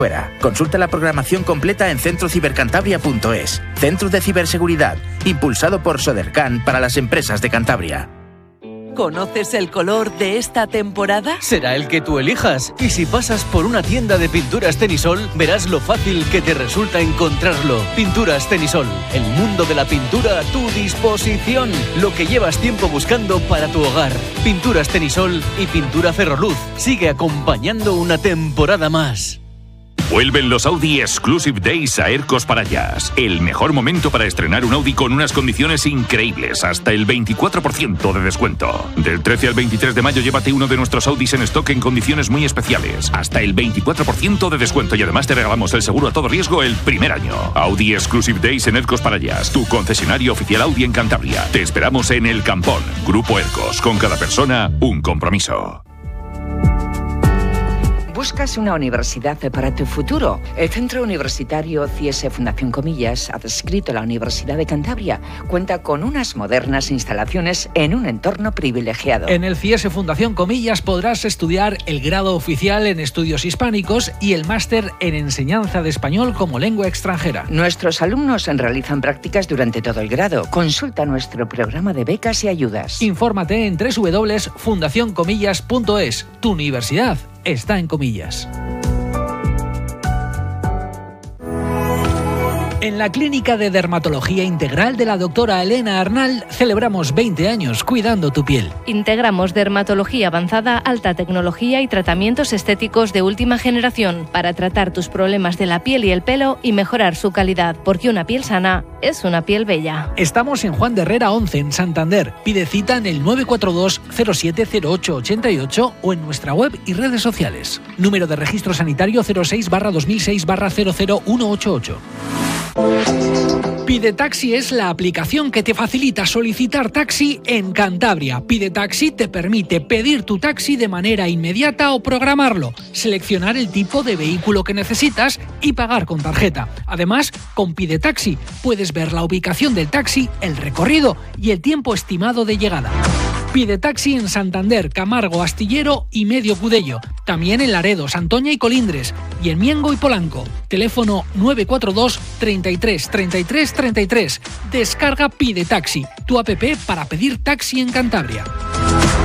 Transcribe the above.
Consulta la programación completa en centrocibercantabria.es. Centro de Ciberseguridad, impulsado por Sodercan para las empresas de Cantabria. ¿Conoces el color de esta temporada? Será el que tú elijas. Y si pasas por una tienda de pinturas Tenisol, verás lo fácil que te resulta encontrarlo. Pinturas Tenisol, el mundo de la pintura a tu disposición. Lo que llevas tiempo buscando para tu hogar. Pinturas Tenisol y Pintura Ferroluz. Sigue acompañando una temporada más. Vuelven los Audi Exclusive Days a Ercos Parallas. El mejor momento para estrenar un Audi con unas condiciones increíbles, hasta el 24% de descuento. Del 13 al 23 de mayo llévate uno de nuestros Audis en stock en condiciones muy especiales, hasta el 24% de descuento, y además te regalamos el seguro a todo riesgo el primer año. Audi Exclusive Days en Ercos Parallas, tu concesionario oficial Audi en Cantabria. Te esperamos en El Campón. Grupo Ercos, con cada persona un compromiso. ¿Buscas una universidad para tu futuro? El Centro Universitario CIESE Fundación Comillas, adscrito a la Universidad de Cantabria, cuenta con unas modernas instalaciones en un entorno privilegiado. En el CIESE Fundación Comillas podrás estudiar el grado oficial en estudios hispánicos y el máster en enseñanza de español como lengua extranjera. Nuestros alumnos realizan prácticas durante todo el grado. Consulta nuestro programa de becas y ayudas. Infórmate en www.fundacioncomillas.es. Tu universidad está en Comillas. En la Clínica de Dermatología Integral de la doctora Elena Arnal celebramos 20 años cuidando tu piel. Integramos dermatología avanzada, alta tecnología y tratamientos estéticos de última generación para tratar tus problemas de la piel y el pelo y mejorar su calidad, porque una piel sana es una piel bella. Estamos en Juan de Herrera 11, en Santander. Pide cita en el 942 070888 o en nuestra web y redes sociales. Número de registro sanitario 06/2006/00188. Pide Taxi es la aplicación que te facilita solicitar taxi en Cantabria. Pide Taxi te permite pedir tu taxi de manera inmediata o programarlo, seleccionar el tipo de vehículo que necesitas y pagar con tarjeta. Además, con Pide Taxi puedes ver la ubicación del taxi, el recorrido y el tiempo estimado de llegada. Pide Taxi en Santander, Camargo, Astillero y Medio Cudello. También en Laredo, Santoña y Colindres. Y en Miengo y Polanco. Teléfono 942 33 33 33. Descarga Pide Taxi, tu app para pedir taxi en Cantabria.